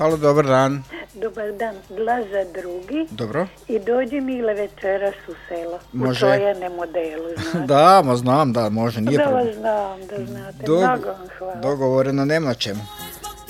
Halo, dobar dan. Dobar dan, Blaža drugi. Dobro. I dođi Mile večeras u selo. Može. U Trojane modelu, znate. Da, ma znam, da, može, nije Da problem. vas znam, da znate. Mnogo vam hvala. Dogovoreno, nema čemu.